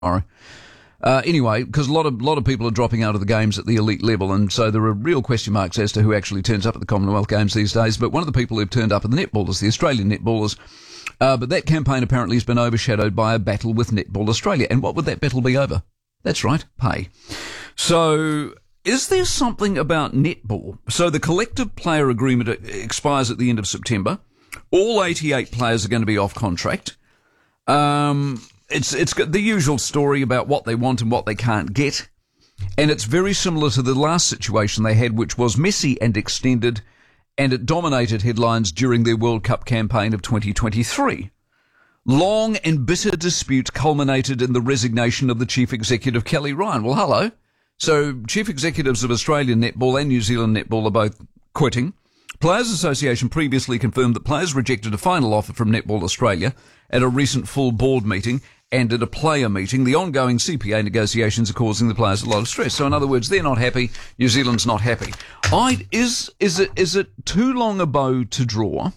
tomorrow. Anyway, because a lot of people are dropping out of the games at the elite level, and so there are real question marks as to who actually turns up at the Commonwealth Games these days. But one of the people who've turned up are the netballers, the Australian netballers. But that campaign apparently has been overshadowed by a battle with Netball Australia. And what would that battle be over? That's right, pay. So, is there something about netball? So the collective player agreement expires at the end of September. All 88 players are going to be off contract. It's got the usual story about what they want and what they can't get. And it's very similar to the last situation they had, which was messy and extended, and it dominated headlines during their World Cup campaign of 2023. Long and bitter dispute culminated in the resignation of the chief executive, Kelly Ryan. Well, hello. So chief executives of Australian Netball and New Zealand Netball are both quitting. Players Association previously confirmed that players rejected a final offer from Netball Australia at a recent full board meeting and at a player meeting. The ongoing CPA negotiations are causing the players a lot of stress. So in other words, they're not happy. New Zealand's not happy. Is it too long a bow to draw?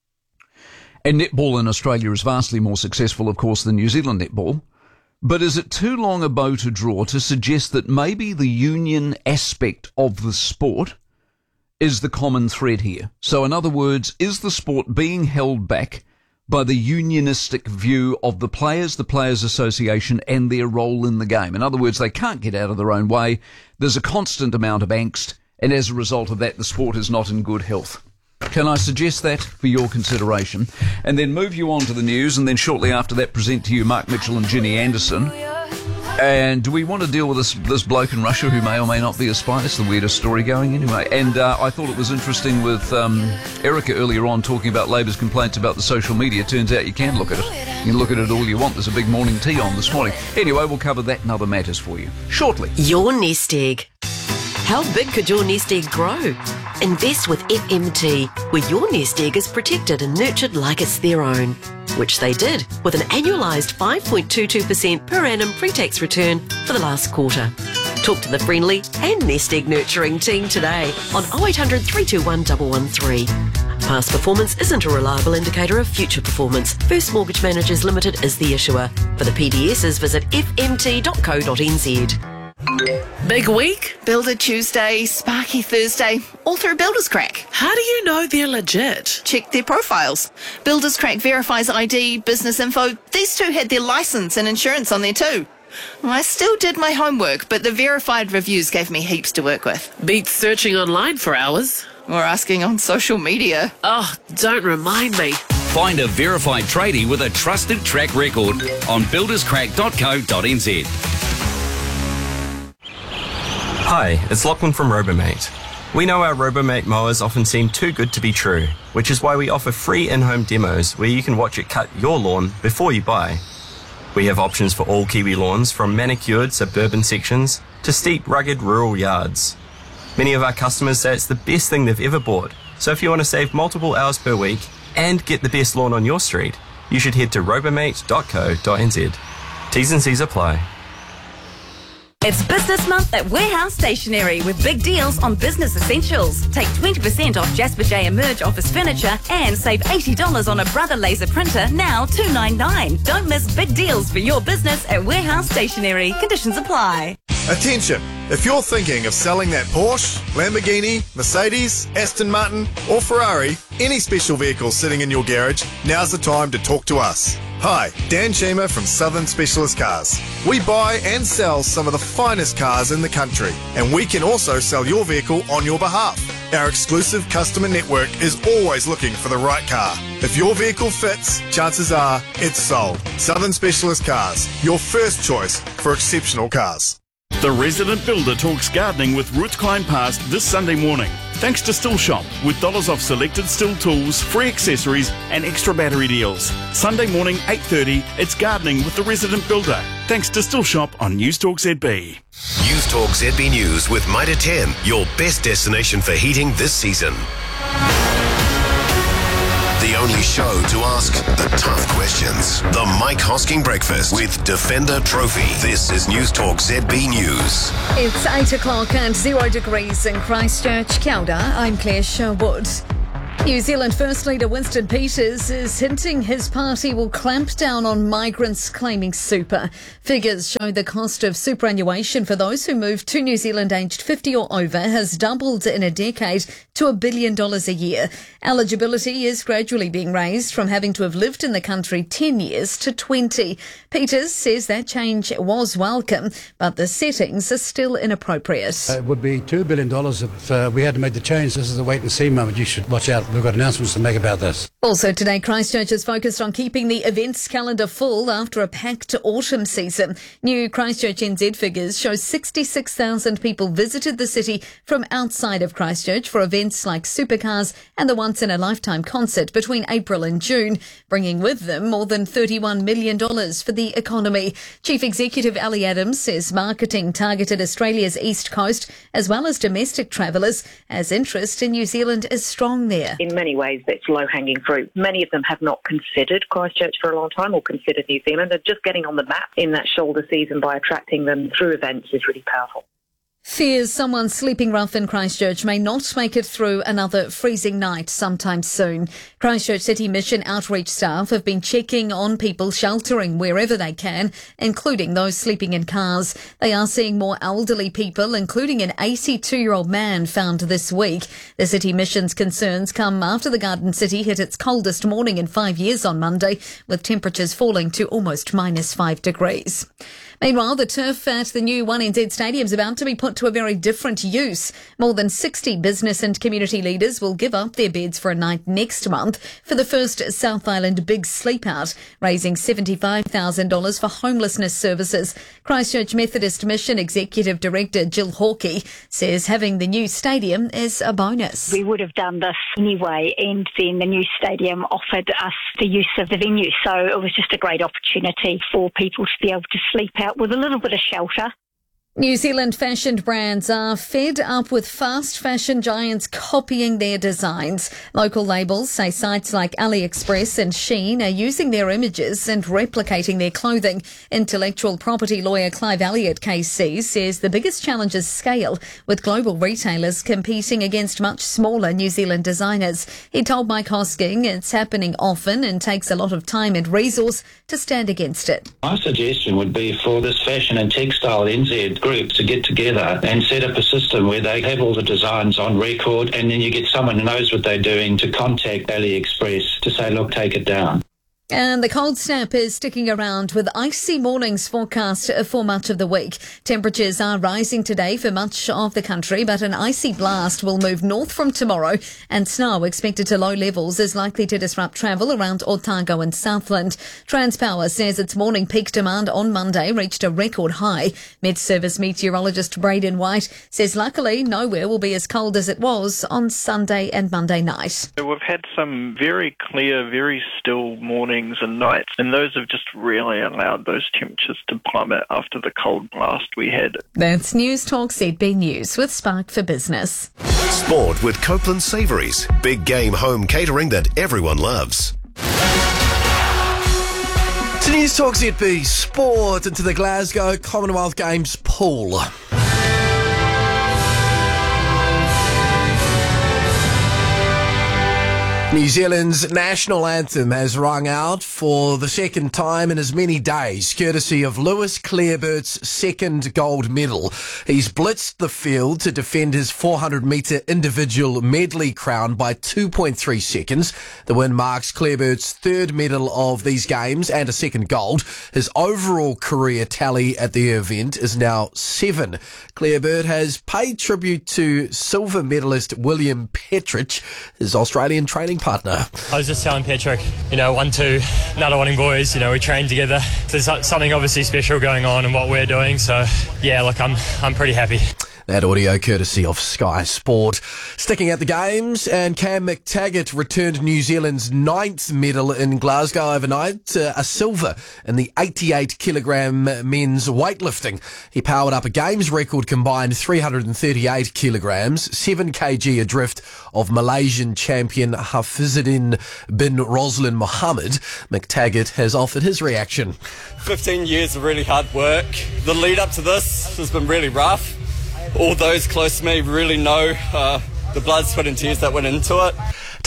And netball in Australia is vastly more successful, of course, than New Zealand netball. But is it too long a bow to draw to suggest that maybe the union aspect of the sport is the common thread here? So in other words, is the sport being held back by the unionistic view of the Players Association and their role in the game? In other words, they can't get out of their own way. There's a constant amount of angst, and as a result of that, the sport is not in good health. Can I suggest that for your consideration? And then move you on to the news, and then shortly after that present to you Mark Mitchell and Ginny Anderson. And do we want to deal with this bloke in Russia who may or may not be a spy? It's the weirdest story going anyway. And I thought it was interesting with Erica earlier on talking about Labor's complaints about the social media. Turns out you can look at it. You can look at it all you want. There's a big morning tea on this morning. Anyway, we'll cover that and other matters for you shortly. Your nest egg. How big could your nest egg grow? Invest with FMT, where your nest egg is protected and nurtured like it's their own, which they did with an annualised 5.22% per annum pre-tax return for the last quarter. Talk to the friendly and nest egg nurturing team today on 0800 321 113. Past performance isn't a reliable indicator of future performance. First Mortgage Managers Limited is the issuer. For the PDSs, visit fmt.co.nz. Big week? Builder Tuesday, Sparky Thursday, all through Builders Crack. How do you know they're legit? Check their profiles. Builders Crack verifies ID, business info. These two had their license and insurance on there too. I still did my homework, but the verified reviews gave me heaps to work with. Beats searching online for hours. Or asking on social media. Oh, don't remind me. Find a verified tradie with a trusted track record on builderscrack.co.nz. Hi, it's Lachlan from Robomate. We know our Robomate mowers often seem too good to be true, which is why we offer free in-home demos where you can watch it cut your lawn before you buy. We have options for all Kiwi lawns, from manicured suburban sections to steep, rugged rural yards. Many of our customers say it's the best thing they've ever bought, so if you want to save multiple hours per week and get the best lawn on your street, you should head to robomate.co.nz. T's and C's apply. It's Business Month at Warehouse Stationery with big deals on business essentials. Take 20% off Jasper J Emerge office furniture and save $80 on a Brother laser printer, now $299. Don't miss big deals for your business at Warehouse Stationery. Conditions apply. Attention! If you're thinking of selling that Porsche, Lamborghini, Mercedes, Aston Martin or Ferrari, any special vehicle sitting in your garage, now's the time to talk to us. Hi, Dan Sheamer from Southern Specialist Cars. We buy and sell some of the finest cars in the country, and we can also sell your vehicle on your behalf. Our exclusive customer network is always looking for the right car. If your vehicle fits, chances are it's sold. Southern Specialist Cars, your first choice for exceptional cars. The Resident Builder talks gardening with Ruth Klein-Past this Sunday morning. Thanks to Still Shop, with dollars off selected Still tools, free accessories and extra battery deals. Sunday morning, 8:30, it's gardening with the Resident Builder. Thanks to Still Shop on News Talk ZB. News Talk ZB News with Mitre 10, your best destination for heating this season. The only show to ask the tough questions. The Mike Hosking Breakfast with Defender Trophy. This is News Talk ZB News. It's 8 o'clock and 0 degrees in Christchurch. Kia ora, I'm Claire Sherwood. New Zealand First Leader Winston Peters is hinting his party will clamp down on migrants claiming super. Figures show the cost of superannuation for those who move to New Zealand aged 50 or over has doubled in a decade to $1 billion a year. Eligibility is gradually being raised from having to have lived in the country 10 years to 20. Peters says that change was welcome, but the settings are still inappropriate. It would be $2 billion if we had to make the change. This is a wait-and-see moment. You should watch out. We've got announcements to make about this. Also today, Christchurch is focused on keeping the events calendar full after a packed autumn season. New Christchurch NZ figures show 66,000 people visited the city from outside of Christchurch for events like Supercars and the once-in-a-lifetime concert between April and June, bringing with them more than $31 million for the economy. Chief Executive Ali Adams says marketing targeted Australia's east coast as well as domestic travellers, as interest in New Zealand is strong there. In many ways, that's low-hanging fruit. Many of them have not considered Christchurch for a long time or considered New Zealand. They're just getting on the map in that shoulder season by attracting them through events is really powerful. Fears someone sleeping rough in Christchurch may not make it through another freezing night sometime soon. Christchurch City Mission outreach staff have been checking on people sheltering wherever they can, including those sleeping in cars. They are seeing more elderly people, including an 82-year-old man found this week. The City Mission's concerns come after the Garden City hit its coldest morning in 5 years on Monday, with temperatures falling to almost -5 degrees. Meanwhile, the turf at the new 1NZ Stadium is about to be put to a very different use. More than 60 business and community leaders will give up their beds for a night next month for the first South Island Big Sleep Out, raising $75,000 for homelessness services. Christchurch Methodist Mission Executive Director Jill Hawkey says having the new stadium is a bonus. We would have done this anyway, and then the new stadium offered us the use of the venue, so it was just a great opportunity for people to be able to sleep out with a little bit of shelter. New Zealand fashion brands are fed up with fast fashion giants copying their designs. Local labels say sites like AliExpress and Shein are using their images and replicating their clothing. Intellectual property lawyer Clive Elliott KC says the biggest challenge is scale, with global retailers competing against much smaller New Zealand designers. He told Mike Hosking it's happening often and takes a lot of time and resource to stand against it. My suggestion would be for this Fashion and Textile NZ group to get together and set up a system where they have all the designs on record, and then you get someone who knows what they're doing to contact AliExpress to say, look, take it down. And the cold snap is sticking around with icy mornings forecast for much of the week. Temperatures are rising today for much of the country, but an icy blast will move north from tomorrow, and snow expected to low levels is likely to disrupt travel around Otago and Southland. Transpower says its morning peak demand on Monday reached a record high. Met Service meteorologist Braden White says luckily nowhere will be as cold as it was on Sunday and Monday night. We've had some very clear, very still mornings and nights, and those have just really allowed those temperatures to plummet after the cold blast we had. That's News Talk ZB News with Spark for Business. Sport with Copeland Savouries. Big game home catering that everyone loves. To News Talk ZB Sport into the Glasgow Commonwealth Games pool. New Zealand's national anthem has rung out for the second time in as many days, courtesy of Lewis Clarebert's second gold medal. He's blitzed the field to defend his 400-metre individual medley crown by 2.3 seconds. The win marks Clarebert's third medal of these games and a second gold. His overall career tally at the event is now 7. Clarebert has paid tribute to silver medalist William Petrich, his Australian training partner. I was just telling Patrick, 1-2, Nunawading boys, we train together. There's something obviously special going on in what we're doing, so yeah, look, I'm pretty happy. That audio courtesy of Sky Sport. Sticking at the Games, and Cam McTaggart returned New Zealand's 9th medal in Glasgow overnight, a silver in the 88-kilogram men's weightlifting. He powered up a Games record combined 338 kilograms, 7 kg adrift of Malaysian champion Hafizuddin bin Roslin Mohammed. McTaggart has offered his reaction. 15 years of really hard work. The lead up to this has been really rough. All those close to me really know the blood, sweat and tears that went into it.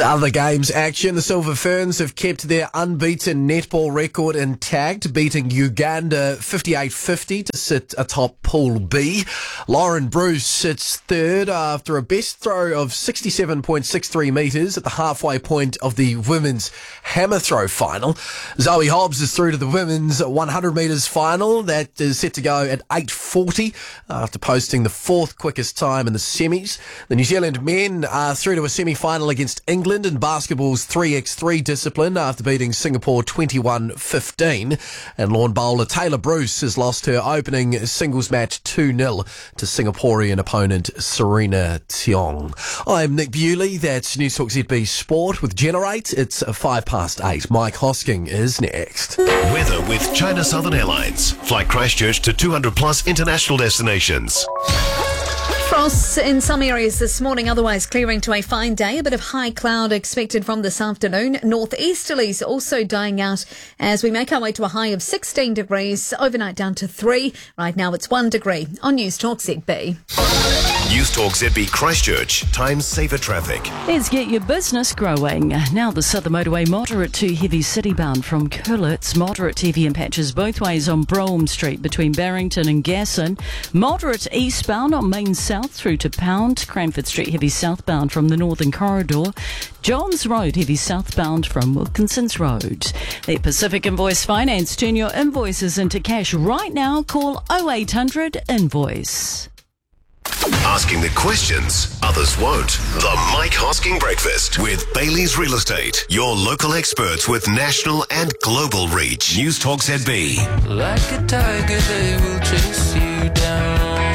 To other games action, the Silver Ferns have kept their unbeaten netball record intact, beating Uganda 58-50 to sit atop Pool B. Lauren Bruce sits third after a best throw of 67.63 metres at the halfway point of the women's hammer throw final. Zoe Hobbs is through to the women's 100 metres final. That is set to go at 8:40 after posting the fourth quickest time in the semis. The New Zealand men are through to a semi-final against England in basketball's 3x3 discipline after beating Singapore 21-15. And lawn bowler Taylor Bruce has lost her opening singles match 2-0 to Singaporean opponent Serena Tiong. I'm Nick Bewley. That's News Talk ZB Sport with Generate. It's 8:05. Mike Hosking is next. Weather with China Southern Airlines. Fly Christchurch to 200 plus international destinations. Frost in some areas this morning, otherwise clearing to a fine day. A bit of high cloud expected from this afternoon. Northeasterlies also dying out as we make our way to a high of 16 degrees. Overnight down to 3. Right now it's 1 degree on News Talk ZB. News Talk ZB Christchurch. Time saver traffic. Let's get your business growing. Now the Southern Motorway moderate to heavy citybound from Curlitz. Moderate to heavy in patches both ways on Brougham Street between Barrington and Gasson. Moderate eastbound on Main South through to Pound. Cranford Street heavy southbound from the Northern Corridor. Johns Road heavy southbound from Wilkinson's Road. Let Pacific Invoice Finance turn your invoices into cash right now. Call 0800 Invoice. Asking the questions others won't. The Mike Hosking Breakfast with Bailey's Real Estate. Your local experts with national and global reach. News Talk ZB. Like a tiger, they will chase you down.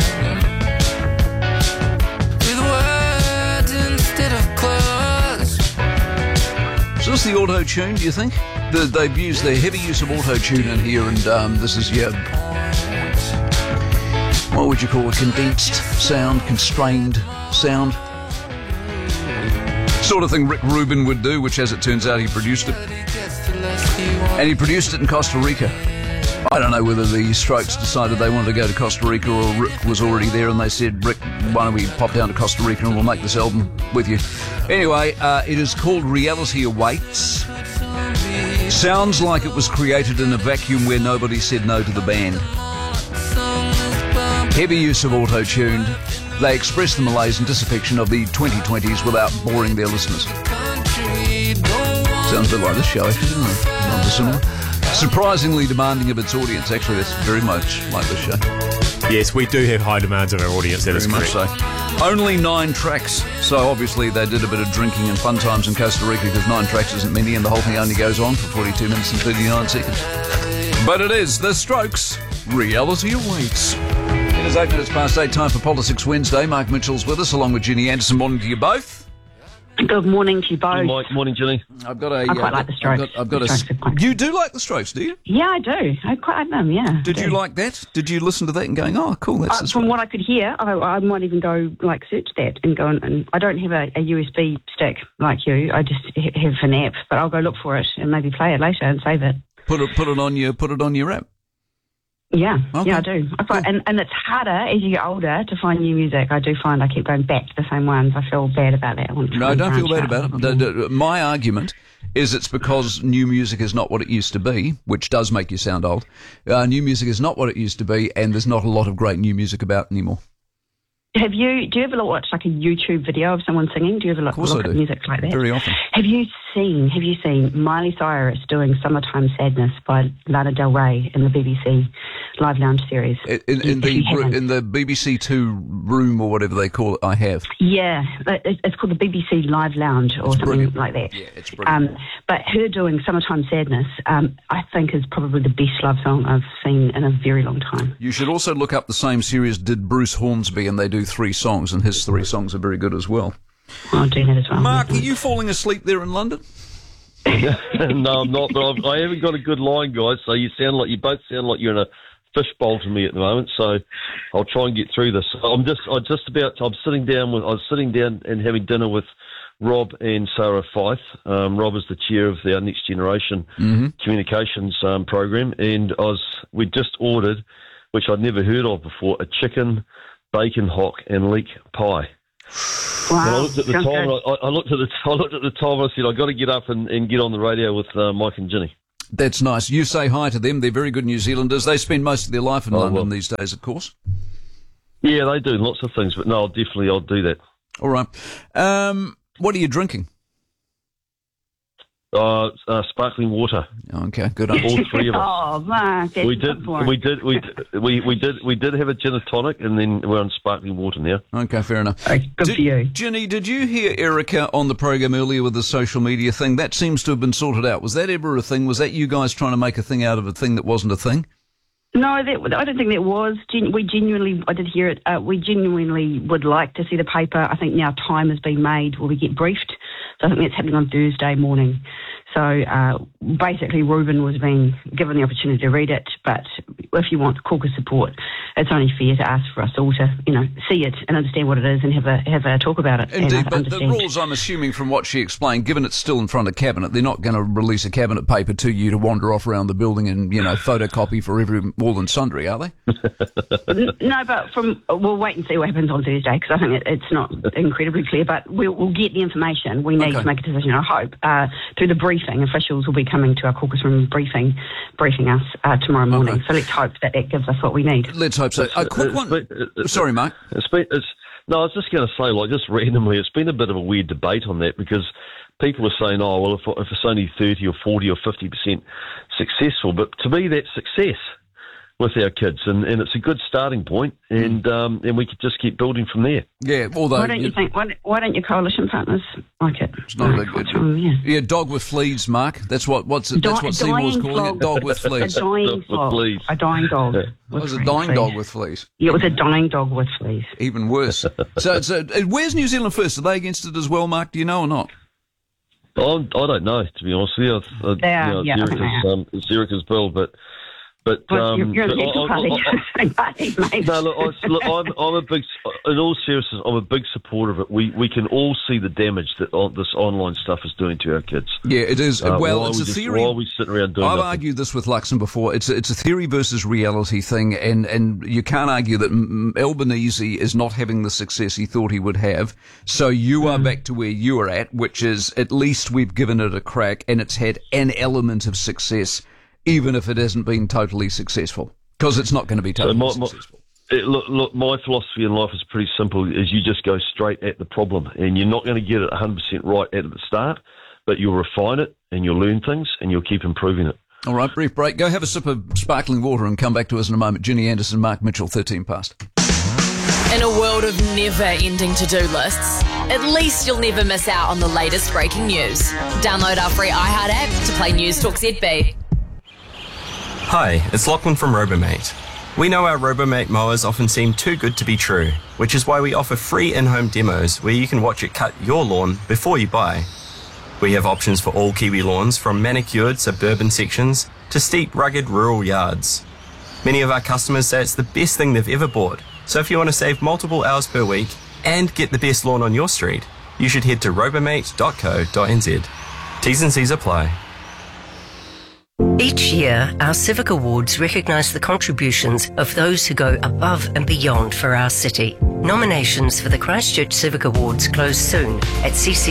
With words instead of claws. Is this the auto-tune, do you think? They've used the heavy use of auto-tune in here, and this is, what would you call a condensed sound, constrained sound? Sort of thing Rick Rubin would do, which as it turns out he produced it. And he produced it in Costa Rica. I don't know whether the Strokes decided they wanted to go to Costa Rica or Rick was already there and they said, Rick, why don't we pop down to Costa Rica and we'll make this album with you. Anyway, it is called Reality Awaits. Sounds like it was created in a vacuum where nobody said no to the band. Heavy use of auto-tune. They express the malaise and disaffection of the 2020s without boring their listeners. Sounds a bit like this show, actually, doesn't it? Not dissimilar. Surprisingly demanding of its audience. Actually, that's very much like this show. Yes, we do have high demands of our audience, that is correct. Very much so. Only 9 tracks. So obviously they did a bit of drinking and fun times in Costa Rica because 9 tracks isn't many and the whole thing only goes on for 42 minutes and 39 seconds. But it is The Strokes. Reality Awaits. It is 8 minutes past 8, time for Politics Wednesday. Mark Mitchell's with us, along with Ginny Anderson. Morning to you both. Good morning to you both. Good morning, Ginny. I quite like the Strokes. You do like the Strokes, do you? Yeah, I do. I quite like them, yeah. Did you like that? Did you listen to that and going, oh, cool, that's From what I could hear, I might even go, search that and go, and I don't have a USB stick like you. I just have an app, but I'll go look for it and maybe play it later and save it. Put it on your app. Yeah, okay. Yeah, I do. And it's harder as you get older to find new music. I do find I keep going back to the same ones. I feel bad about that. No, don't feel bad about it. My argument is it's because new music is not what it used to be, which does make you sound old. New music is not what it used to be, and there's not a lot of great new music about anymore. Do you ever watch like a YouTube video of someone singing? Do you ever look at music like that? Very often. Have you seen Miley Cyrus doing Summertime Sadness by Lana Del Rey in the BBC Live Lounge series? In the BBC Two room or whatever they call it, I have. Yeah, it's called the BBC Live Lounge or something like that. Yeah, it's brilliant. But her doing Summertime Sadness, I think is probably the best love song I've seen in a very long time. You should also look up the same series did Bruce Hornsby, and they do 3 songs, and his 3 songs are very good as well. I'll do that as well. Mark, are you falling asleep there in London? No, I'm not, but I haven't got a good line, guys, so you both sound like you're in a fishbowl to me at the moment, so I'll try and get through this. I was sitting down and having dinner with Rob and Sarah Fife. Rob is the chair of the Next Generation Communications program, and we just ordered, which I'd never heard of before, a chicken, bacon hock and leek pie. And I Wow. looked at the sounds time. good. I looked at the time. And I said, "I got to get up and get on the radio with Mike and Ginny." That's nice. You say hi to them. They're very good New Zealanders. They spend most of their life in London well. these days, of course. Yeah, they do lots of things, but no, I'll do that. All right. What are you drinking? Sparkling water. Okay, good. All three of us. Oh, Mark, that's We good for him. did have a gin and tonic, and then we're on sparkling water now. Okay, fair enough. Good for you. Ginny, did you hear Erica on the program earlier with the social media thing? That seems to have been sorted out. Was that ever a thing? Was that you guys trying to make a thing out of a thing that wasn't a thing? No, I don't think that was. I did hear it. We genuinely would like to see the paper. I think now time has been made where we get briefed. So I think that's happening on Thursday morning. So basically, Reuben was being given the opportunity to read it. But if you want caucus support, it's only fair to ask for us all to, see it and understand what it is and have a talk about it. Indeed, and but understand. the rules, I'm assuming from what she explained, given it's still in front of Cabinet, they're not going to release a Cabinet paper to you to wander off around the building and, photocopy for every all and sundry, are they? No, but we'll wait and see what happens on Thursday because I think it's not incredibly clear. But we'll get the information we need to make a decision. I hope through the briefing, officials will be coming to our caucus room briefing us tomorrow morning. Okay. So let's hope that gives us what we need. Let's hope so. A quick one. Sorry, Mark. No, I was just going to say, just randomly, it's been a bit of a weird debate on that because people are saying, oh, well, if it's only 30 or 40 or 50% successful, but to me, that's success with our kids, and it's a good starting point, and we could just keep building from there. Yeah, although Why don't you think? Why don't your coalition partners like it? It's not that good. Yeah, dog with fleas, Mark. That's what Seymour's calling it. Dog with fleas. A dying dog. A dying dog. It was a dying dog with fleas. Yeah, it was a dying dog with fleas. Even worse. So where's New Zealand first? Are they against it as well, Mark? Do you know or not? I don't know, to be honest with you. They are, it's Erica's bill, but you're in the National Party, mate. No, look, I'm a big, in all seriousness, I'm a big supporter of it. We can all see the damage that this online stuff is doing to our kids. Yeah, it is. It's a theory. Why are we sitting around doing I've nothing? argued this with Luxon before. It's a theory versus reality thing, and you can't argue that Albanese is not having the success he thought he would have. So you are back to where you are at, which is at least we've given it a crack, and it's had an element of success, even if it hasn't been totally successful, because it's not going to be totally successful. Look, my philosophy in life is pretty simple, is you just go straight at the problem, and you're not going to get it 100% right at the start, but you'll refine it, and you'll learn things, and you'll keep improving it. All right, brief break. Go have a sip of sparkling water and come back to us in a moment. Ginny Anderson, Mark Mitchell, 13 past. In a world of never-ending to-do lists, at least you'll never miss out on the latest breaking news. Download our free iHeart app to play News Talk ZB. Hi, it's Lachlan from Robomate. We know our Robomate mowers often seem too good to be true, which is why we offer free in-home demos where you can watch it cut your lawn before you buy. We have options for all Kiwi lawns, from manicured suburban sections to steep, rugged rural yards. Many of our customers say it's the best thing they've ever bought, so if you want to save multiple hours per week and get the best lawn on your street, you should head to robomate.co.nz. T's and C's apply. Each year, our Civic Awards recognise the contributions of those who go above and beyond for our city. Nominations for the Christchurch Civic Awards close soon at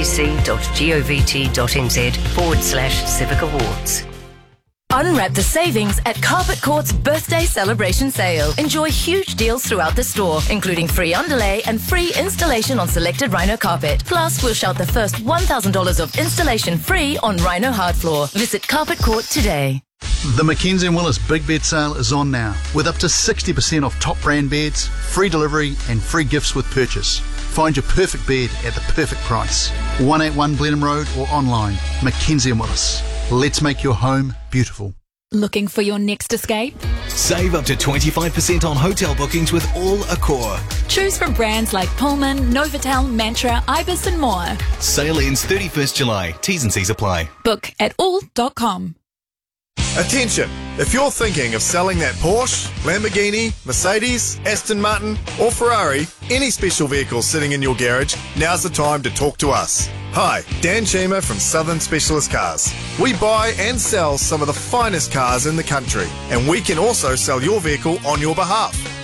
ccc.govt.nz/Civic Awards. Unwrap the savings at Carpet Court's birthday celebration sale. Enjoy huge deals throughout the store, including free underlay and free installation on selected Rhino carpet. Plus, we'll shout the first $1,000 of installation free on Rhino hard floor. Visit Carpet Court today. The Mackenzie & Willis Big Bed Sale is on now, with up to 60% off top brand beds, free delivery and free gifts with purchase. Find your perfect bed at the perfect price. 181 Blenheim Road or online. Mackenzie & Willis. Let's make your home beautiful. Looking for your next escape? Save up to 25% on hotel bookings with All Accor. Choose from brands like Pullman, Novotel, Mantra, Ibis and more. Sale ends 31st July. T's and C's apply. Book at all.com. Attention! If you're thinking of selling that Porsche, Lamborghini, Mercedes, Aston Martin or Ferrari, any special vehicle sitting in your garage, now's the time to talk to us. Hi, Dan Cheema from Southern Specialist Cars. We buy and sell some of the finest cars in the country, and we can also sell your vehicle on your behalf.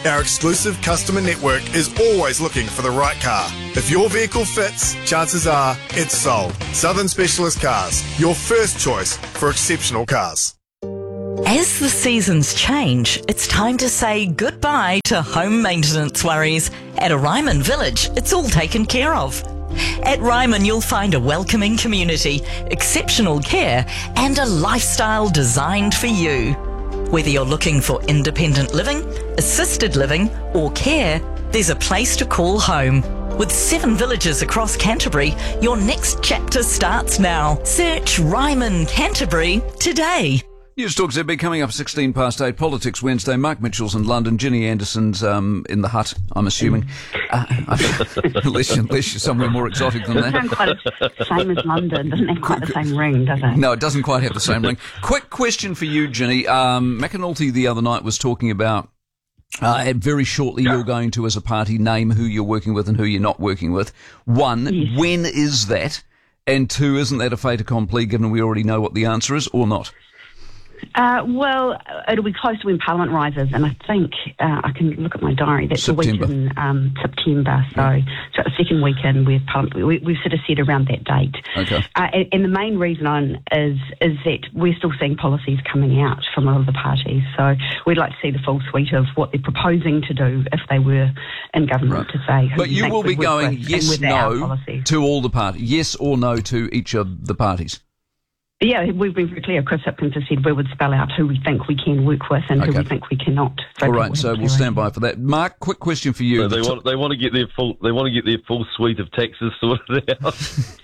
Our exclusive customer network is always looking for the right car. If your vehicle fits, chances are it's sold. Southern Specialist Cars, your first choice for exceptional cars. As the seasons change, it's time to say goodbye to home maintenance worries. At a Ryman Village, it's all taken care of. At Ryman, you'll find a welcoming community, exceptional care, and a lifestyle designed for you. Whether you're looking for independent living, assisted living, or care, there's a place to call home. With 7 villages across Canterbury, your next chapter starts now. Search Ryman Canterbury today. News Talk ZB coming up 16 past 8. Politics Wednesday. Mark Mitchell's in London. Ginny Anderson's in the hut, I'm assuming. Unless you're somewhere more exotic than that. It doesn't quite the same as London. Doesn't have quite the same ring, does it? No, it doesn't quite have the same ring. Quick question for you, Ginny. McAnulty the other night was talking about very shortly you're going to, as a party, name who you're working with and who you're not working with. One, when is that? And two, isn't that a fait accompli given we already know what the answer is, or not? Well, it'll be close to when Parliament rises, and I think I can look at my diary. That's September. a week in September, so the second weekend with Parliament. We've sort of said around that date. Okay. And the main reason is that we're still seeing policies coming out from a lot of the parties, so we'd like to see the full suite of what they're proposing to do if they were in government to say who. But you will be going yes, no to all the parties, yes or no to each of the parties. Yeah, we've been very clear. Chris Hipkins has said we would spell out who we think we can work with and who we think we cannot. So all right, so we'll stand by for that. Mark, quick question for you. So they want to get their full suite of taxes sorted out.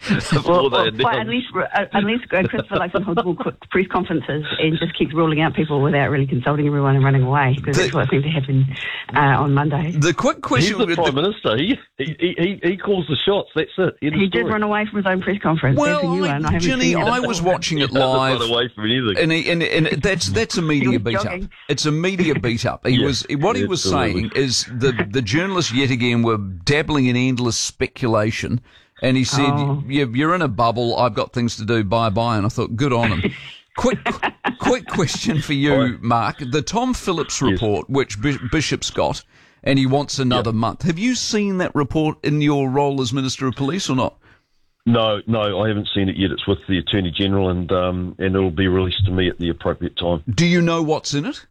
Unless Christopher Luxon holds more quick press conferences and just keeps ruling out people without really consulting everyone and running away, because that's what seemed to happen on Monday. The quick question: he's the Prime Minister. He calls the shots. That's it. He did run away from his own press conference. Well, Ginny, I was watching it live, away from anything. and that's a media beat up. It's a media beat up. He was saying is the journalists yet again were dabbling in endless speculation, and he said, "You're in a bubble. I've got things to do. Bye bye." And I thought, good on him. Quick question for you, Mark. The Tom Phillips report, which Bishop's got, and he wants another month. Have you seen that report in your role as Minister of Police or not? No, I haven't seen it yet. It's with the Attorney General, and it'll be released to me at the appropriate time. Do you know what's in it?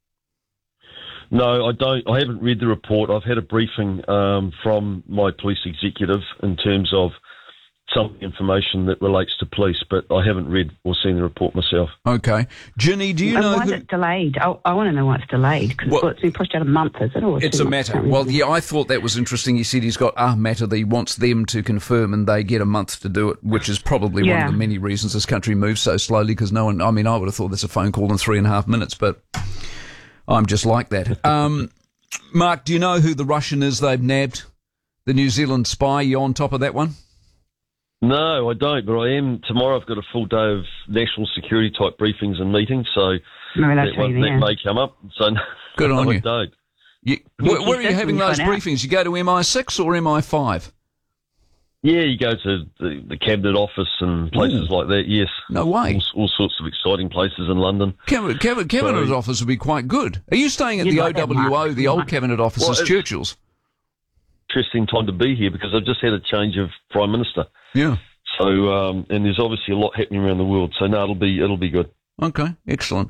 No, I don't. I haven't read the report. I've had a briefing from my police executive in terms of some information that relates to police, but I haven't read or seen the report myself. Okay. Ginny, do you know why is it delayed? I want to know why it's delayed, because it's been pushed out a month, is it? Or it's a matter. Well, yeah, I thought that was interesting. He said he's got a matter that he wants them to confirm, and they get a month to do it, which is probably one of the many reasons this country moves so slowly, because no one, I mean, I would have thought there's a phone call in 3.5 minutes, but I'm just like that. Mark, do you know who the Russian is they've nabbed? The New Zealand spy? You on top of that one? No, I don't, but I am. Tomorrow I've got a full day of national security type briefings and meetings, so that may come up. So good on I you. Don't. Where are you having those briefings? You go to MI6 or MI5? Yeah, you go to the Cabinet Office and places like that, yes. No way. All sorts of exciting places in London. Cabinet Office would be quite good. Are you staying at the OWO, the old Cabinet Office, Churchill's? Interesting time to be here because I've just had a change of Prime Minister. Yeah. So, and there's obviously a lot happening around the world. So, no, it'll be good. Okay, excellent.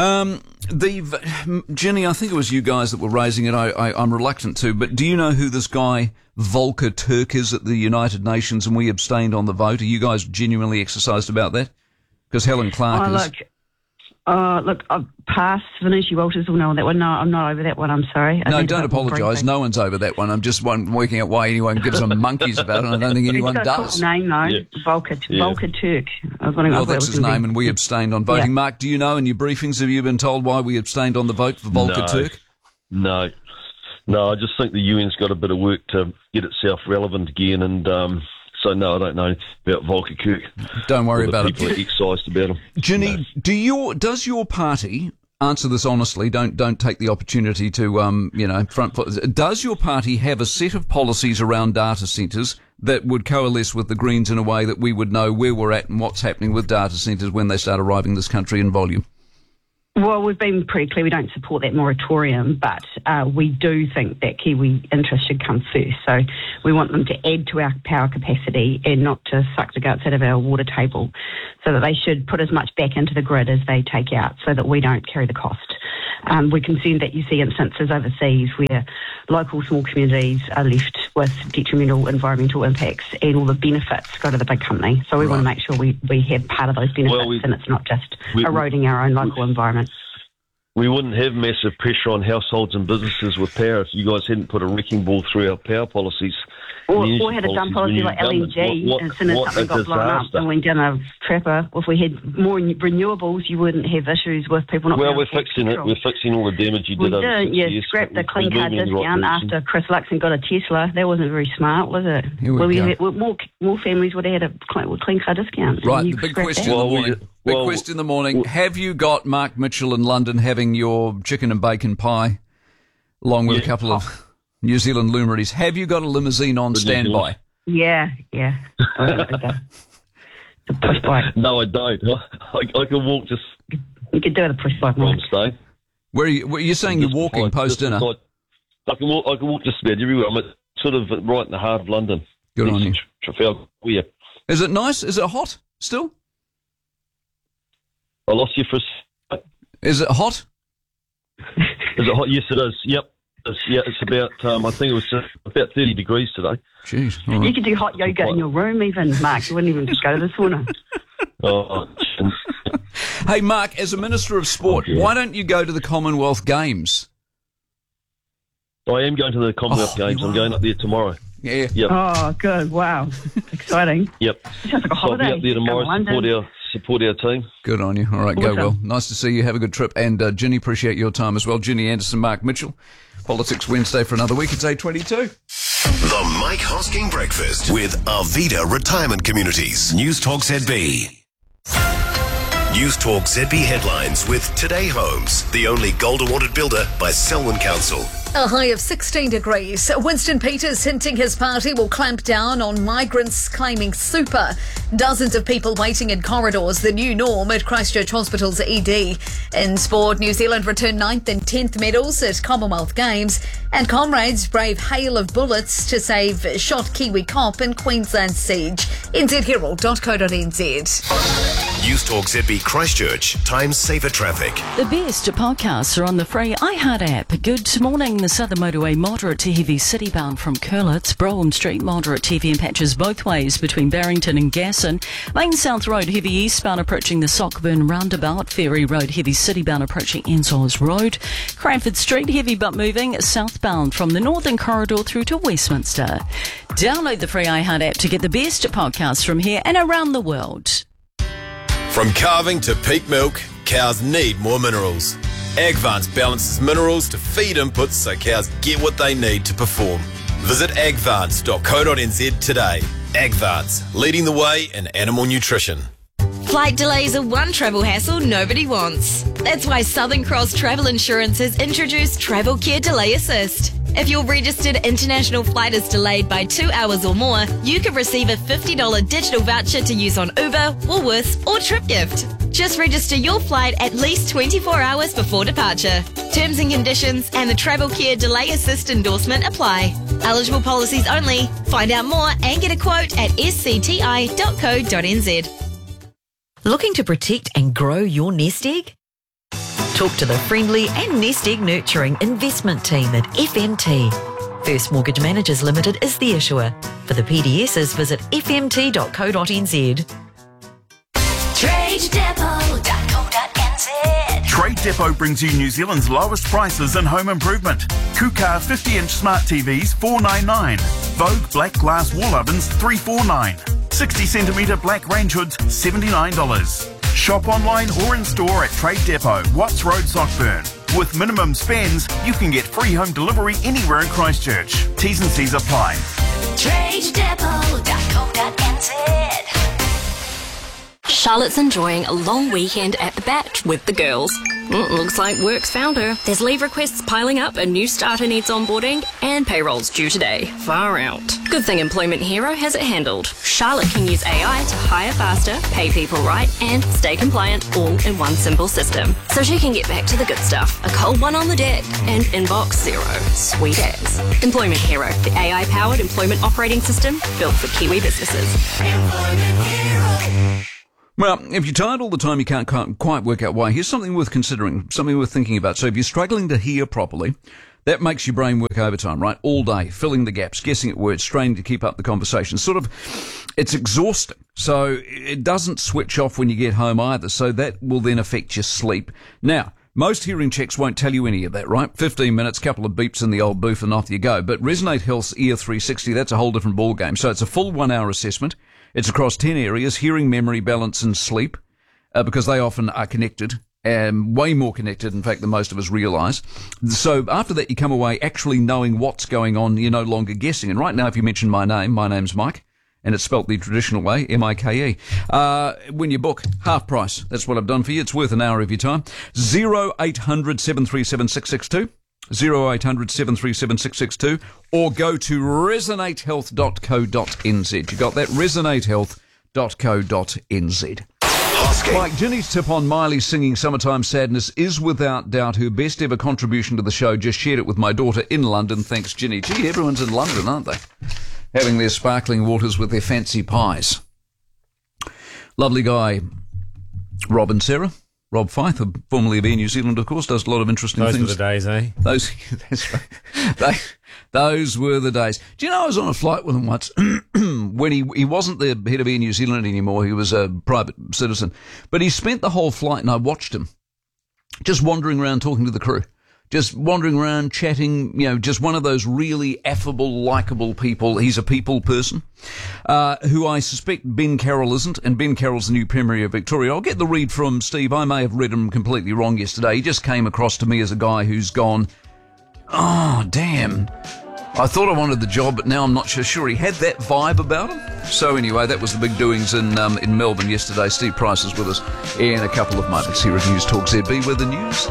Jenny, I think it was you guys that were raising it. I'm reluctant to, but do you know who this guy Volker Turk is at the United Nations, and we abstained on the vote? Are you guys genuinely exercised about that? Because Helen Clark is... Look, I've passed. Vanucci Walters will know that one. No, I'm not over that one. I'm sorry. No, don't apologise. No one's over that one. I'm just working out why anyone gives them monkeys about it. I don't think anyone does. His name, though. Yeah. Volker Turk. That's his name, and we abstained on voting. Yeah. Mark, do you know in your briefings, have you been told why we abstained on the vote for Volker Turk? No. I just think the UN's got a bit of work to get itself relevant again, and... So, no, I don't know about Volker Turk. Don't worry about it. People are excised about him. Ginny, does your party, answer this honestly, don't take the opportunity to, front foot. Does your party have a set of policies around data centres that would coalesce with the Greens in a way that we would know where we're at and what's happening with data centres when they start arriving in this country in volume? Well, we've been pretty clear we don't support that moratorium, but we do think that Kiwi interests should come first. So we want them to add to our power capacity and not to suck the guts out of our water table, so that they should put as much back into the grid as they take out so that we don't carry the cost. We're concerned that you see instances overseas where local small communities are left with detrimental environmental impacts and all the benefits go to the big company. So we want to make sure we have part of those benefits and it's not just eroding our own local environment. We wouldn't have massive pressure on households and businesses with power if you guys hadn't put a wrecking ball through our power policies. Or had a dump policy like LNG, and as soon as something got blown up and went down a trapper. If we had more renewables, you wouldn't have issues with people not. Well, we're fixing it. We're fixing all the damage you did over 6 years. You scrapped the clean car discount after Chris Luxon got a Tesla. That wasn't very smart, was it? More families would have had a clean car discount. Right, the big question in the morning. Big question in the morning. Have you got Mark Mitchell in London having your chicken and bacon pie, along with a couple of New Zealand luminaries? Have you got a limousine on standby? Yeah. The push bike. No, I don't. I can walk just. You could do it a push bike. From stay. Where are you saying you're walking post dinner? I can walk just about everywhere. I'm sort of right in the heart of London. Good on you. Trafalgar. Yeah. Is it nice? Is it hot still? I lost you for a second. Is it hot? Is it hot? Yes, it is. Yep. It's about, I think it was about 30 degrees today. Jeez. Right. You could do hot yoga in your room even, Mark. You wouldn't even just go to the sauna. Hey, Mark, as a Minister of Sport, why don't you go to the Commonwealth Games? I am going to the Commonwealth Games. I'm going up there tomorrow. Yeah. Yep. Oh, good. Wow. Exciting. Yep. Sounds like a holiday. So I'll be up there tomorrow, support our team. Good on you. All right, go well. Nice to see you. Have a good trip. And Ginny, appreciate your time as well. Ginny Anderson, Mark Mitchell. Politics Wednesday for another week. It's 8:22. The Mike Hosking Breakfast with Arvida Retirement Communities. News Talk ZB. News Talk ZB headlines with Today Homes, the only gold awarded builder by Selwyn Council. A high of 16 degrees. Winston Peters hinting his party will clamp down on migrants claiming super. Dozens of people waiting in corridors, the new norm at Christchurch Hospital's ED. In sport, New Zealand returned 9th and 10th medals at Commonwealth Games. And comrades brave hail of bullets to save shot Kiwi cop in Queensland's siege. nzherald.co.nz. News Talk ZB Christchurch. Time saver traffic. The best podcasts are on the free iHeart app. Good morning. The Southern Motorway moderate to heavy citybound from Curlitz. Brougham Street moderate to heavy in patches both ways between Barrington and Gasson. Main South Road heavy eastbound approaching the Sockburn roundabout. Ferry Road heavy citybound approaching Ensols Road. Cranford Street heavy but moving southbound from the Northern Corridor through to Westminster. Download the free iHeart app to get the best podcasts from here and around the world. From calving to peak milk, cows need more minerals. Agvance balances minerals to feed inputs so cows get what they need to perform. Visit agvance.co.nz today. Agvance, leading the way in animal nutrition. Flight delays are one travel hassle nobody wants. That's why Southern Cross Travel Insurance has introduced Travel Care Delay Assist. If your registered international flight is delayed by 2 hours or more, you can receive a $50 digital voucher to use on Uber, Woolworths or TripGift. Just register your flight at least 24 hours before departure. Terms and conditions and the Travel Care Delay Assist endorsement apply. Eligible policies only. Find out more and get a quote at scti.co.nz. Looking to protect and grow your nest egg? Talk to the friendly and nest egg nurturing investment team at FMT. First Mortgage Managers Limited is the issuer. For the PDSs, visit fmt.co.nz. TradeDepot.co.nz. Trade Depot brings you New Zealand's lowest prices in home improvement. Kukar 50-inch smart TVs $499. Vogue black glass wall ovens $349. 60cm black range hoods $79. Shop online or in store at Trade Depot, Watts Road, Sockburn. With minimum spends, you can get free home delivery anywhere in Christchurch. T's and C's apply. TradeDepot.co.nz. Charlotte's enjoying a long weekend at the Bat with the girls. Looks like work's found her. There's leave requests piling up, a new starter needs onboarding, and payroll's due today. Far out. Good thing Employment Hero has it handled. Charlotte can use AI to hire faster, pay people right, and stay compliant all in one simple system. So she can get back to the good stuff. A cold one on the deck and inbox zero. Sweet as. Employment Hero, the AI-powered employment operating system built for Kiwi businesses. Well, if you're tired all the time, you can't quite work out why. Here's something worth considering, something worth thinking about. So if you're struggling to hear properly, that makes your brain work overtime, right? All day, filling the gaps, guessing at words, straining to keep up the conversation. It's exhausting. So it doesn't switch off when you get home either. So that will then affect your sleep. Now, most hearing checks won't tell you any of that, right? 15 minutes, couple of beeps in the old booth and off you go. But Resonate Health's Ear 360, that's a whole different ballgame. So it's a full 1 hour assessment. It's across 10 areas, hearing, memory, balance and sleep, because they often are connected, way more connected, in fact, than most of us realise. So after that, you come away actually knowing what's going on. You're no longer guessing. And right now, if you mention my name's Mike, and it's spelt the traditional way, M-I-K-E. When you book, half price. That's what I've done for you. It's worth an hour of your time. 0800 737 662. 0800 737 662, or go to resonatehealth.co.nz. You got that? resonatehealth.co.nz. Like Ginny's tip on Miley singing Summertime Sadness is without doubt her best ever contribution to the show. Just shared it with my daughter in London. Thanks, Ginny. Gee, everyone's in London, aren't they? Having their sparkling waters with their fancy pies. Lovely guy, Rob and Sarah. Rob Fythe, formerly of Air New Zealand, of course, does a lot of interesting things. Those were the days, eh? That's right. Those were the days. Do you know I was on a flight with him once when he wasn't the head of Air New Zealand anymore. He was a private citizen. But he spent the whole flight, and I watched him, just wandering around talking to the crew. Just wandering around, chatting, just one of those really affable, likeable people. He's a people person, who I suspect Ben Carroll isn't, and Ben Carroll's the new Premier of Victoria. I'll get the read from Steve. I may have read him completely wrong yesterday. He just came across to me as a guy who's gone, oh, damn. I thought I wanted the job, but now I'm not so sure. He had that vibe about him. So anyway, that was the big doings in Melbourne yesterday. Steve Price is with us in a couple of moments here at News Talk ZB with the news.